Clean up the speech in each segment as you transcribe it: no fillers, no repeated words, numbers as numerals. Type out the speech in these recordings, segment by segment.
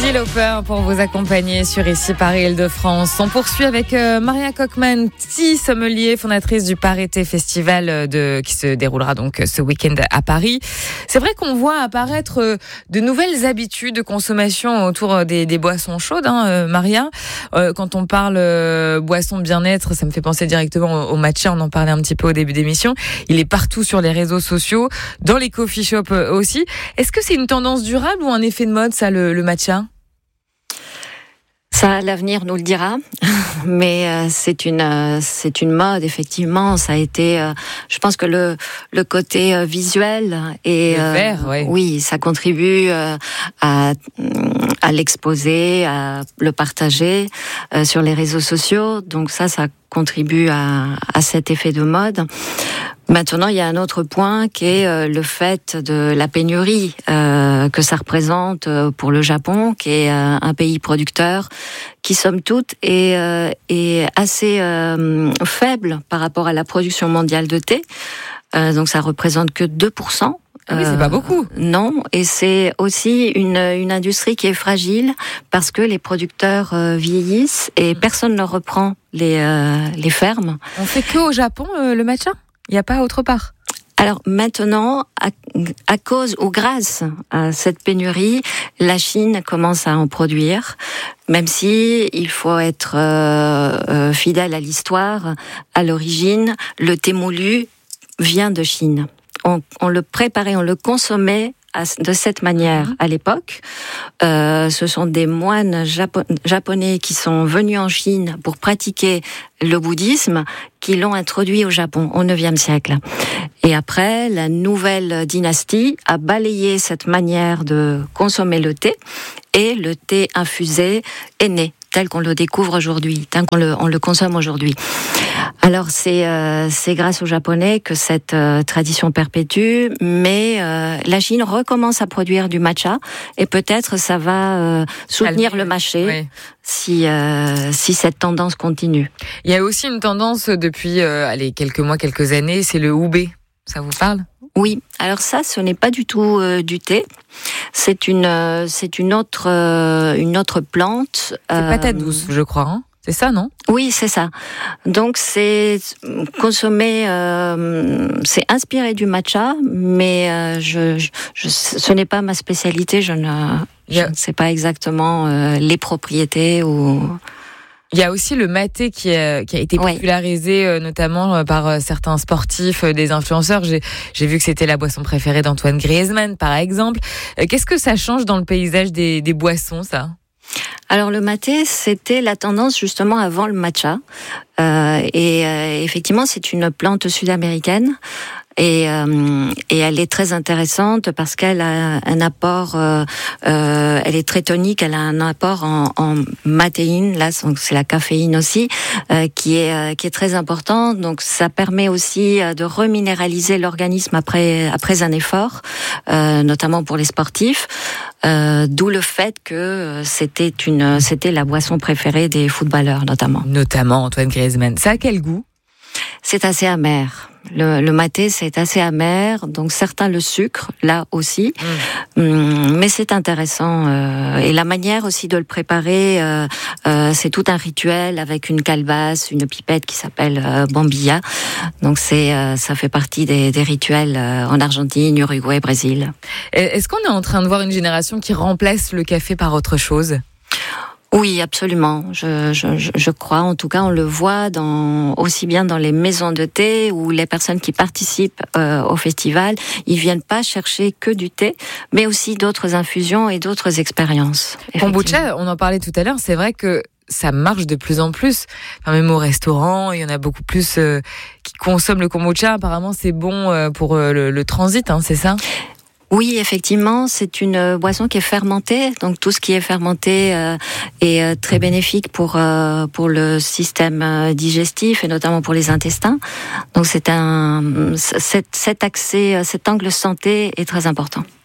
Cyndi Lauper pour vous accompagner sur Ici Paris Île-de-France. On poursuit avec Maria Cockman, sommelier, fondatrice du Pareté Festival qui se déroulera donc ce week-end à Paris. C'est vrai qu'on voit apparaître de nouvelles habitudes de consommation autour des boissons chaudes, Maria. Quand on parle boisson bien-être, ça me fait penser directement au matcha. On en parlait un petit peu au début d'émission. Il est partout sur les réseaux sociaux, dans les coffee shops aussi. Est-ce que c'est une tendance durable ou un effet de mode, ça, le matcha ? Ça, l'avenir nous le dira, mais c'est une mode, effectivement. Ça a été, je pense que le côté visuel et le vert, oui, ça contribue à l'exposer, à le partager sur les réseaux sociaux. Donc ça contribue à cet effet de mode. Maintenant, il y a un autre point qui est le fait de la pénurie que ça représente pour le Japon, qui est un pays producteur qui, somme toute, est assez faible par rapport à la production mondiale de thé. Donc ça représente que 2%. Oui, c'est pas beaucoup. Non, et c'est aussi une industrie qui est fragile parce que les producteurs vieillissent et personne ne reprend les fermes. On fait que au Japon le matcha ? Il n'y a pas autre part. Alors maintenant, à cause ou grâce à cette pénurie, la Chine commence à en produire, même si il faut être fidèle à l'histoire. À l'origine, le thé moulu vient de Chine. On le préparait, on le consommait de cette manière à l'époque. Ce sont des moines japonais qui sont venus en Chine pour pratiquer le bouddhisme, qui l'ont introduit au Japon au IXe siècle. Et après, la nouvelle dynastie a balayé cette manière de consommer le thé, et le thé infusé est né, tel qu'on le découvre aujourd'hui, tel qu'on le consomme aujourd'hui. Alors c'est grâce aux Japonais que cette tradition perpétue, mais la Chine recommence à produire du matcha, et peut-être ça va soutenir le marché si cette tendance continue. Il y a aussi une tendance depuis quelques mois, quelques années, c'est le houbé. Ça vous parle ? Oui, alors ça, ce n'est pas du tout du thé. C'est une autre plante. C'est patate douce, je crois. C'est ça, non ? Oui, c'est ça. Donc c'est consommé, c'est inspiré du matcha, mais ce n'est pas ma spécialité. Je ne sais pas exactement les propriétés ou. Il y a aussi le maté qui a été popularisé notamment par certains sportifs, des influenceurs. J'ai vu que c'était la boisson préférée d'Antoine Griezmann, par exemple. Qu'est-ce que ça change dans le paysage des boissons, ça ? Alors le maté, c'était la tendance justement avant le matcha. Effectivement, c'est une plante sud-américaine. Et elle est très intéressante parce qu'elle a un apport, elle est très tonique, elle a un apport en matéine, là c'est la caféine aussi, qui est très important. Donc ça permet aussi de reminéraliser l'organisme après un effort, notamment pour les sportifs. D'où le fait que c'était la boisson préférée des footballeurs notamment. Notamment Antoine Griezmann. Ça a quel goût ? C'est assez amer. Le maté, c'est assez amer, donc certains le sucrent, là aussi. Mais c'est intéressant. Et la manière aussi de le préparer, c'est tout un rituel avec une calebasse, une pipette qui s'appelle bombilla. Donc ça fait partie des rituels en Argentine, Uruguay, Brésil. Est-ce qu'on est en train de voir une génération qui remplace le café par autre chose ? Oui, absolument. Je crois, en tout cas, on le voit aussi bien dans les maisons de thé où les personnes qui participent au festival, ils viennent pas chercher que du thé, mais aussi d'autres infusions et d'autres expériences. Kombucha, on en parlait tout à l'heure, c'est vrai que ça marche de plus en plus. Enfin, même au restaurant, il y en a beaucoup plus qui consomment le kombucha. Apparemment, c'est bon pour le transit, c'est ça ? Oui, effectivement, c'est une boisson qui est fermentée. Donc tout ce qui est fermenté est très bénéfique pour le système digestif et notamment pour les intestins. Donc cet angle santé est très important.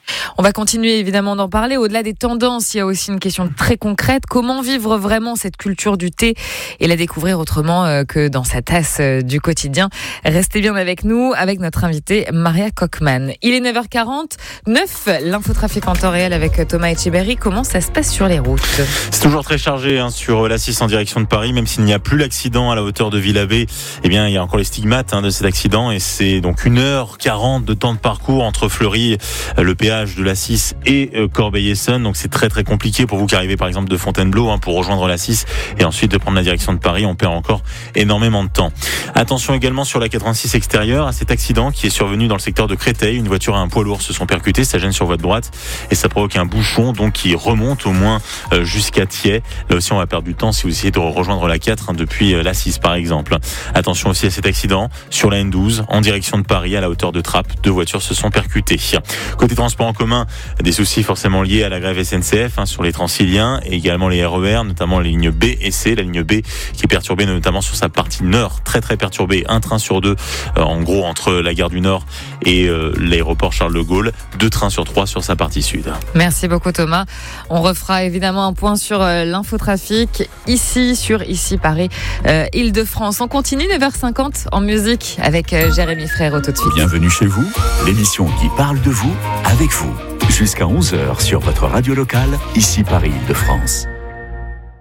On va continuer évidemment d'en parler. Au-delà des tendances, il y a aussi une question très concrète. Comment vivre vraiment cette culture du thé et la découvrir autrement que dans sa tasse du quotidien? Restez bien avec nous, avec notre invitée Maria Cockman. Il est 9h49, l'infotrafic en temps réel avec Thomas Etcheberry. Comment ça se passe sur les routes? C'est toujours très chargé sur l'A6 en direction de Paris, même s'il n'y a plus l'accident à la hauteur de Villabé. Eh bien, il y a encore les stigmates de cet accident et c'est donc 1h40 de temps de parcours entre Fleury, le péage de l'A6 et Corbeil-Essonnes. Donc c'est très très compliqué pour vous qui arrivez par exemple de Fontainebleau pour rejoindre l'A6 et ensuite de prendre la direction de Paris. On perd encore énormément de temps. Attention également sur la 86 extérieure à cet accident qui est survenu dans le secteur de Créteil. Une voiture et un poids lourd se sont percutés, ça gêne sur votre droite et ça provoque un bouchon donc qui remonte au moins jusqu'à Thiais. Là aussi on va perdre du temps si vous essayez de rejoindre la 4 depuis l'A6 par exemple. Attention aussi à cet accident sur la N12 en direction de Paris à la hauteur de Trappes. 2 voitures se sont percutées. Côté transport en commun, des soucis forcément liés à la grève SNCF sur les Transiliens et également les RER, notamment les lignes B et C. La ligne B qui est perturbée notamment sur sa partie nord, très très perturbée. Un train sur 2 en gros entre la gare du Nord et l'aéroport Charles de Gaulle. 2 trains sur 3 sur sa partie sud. Merci beaucoup Thomas. On refera évidemment un point sur l'infotrafic ici sur Paris, Île-de-France. On continue 9h50 en musique avec Jérémy Frérot tout de suite. Bienvenue chez vous, l'émission qui parle de vous avec vous. Jusqu'à 11h sur votre radio locale, ici Paris, Île-de-France.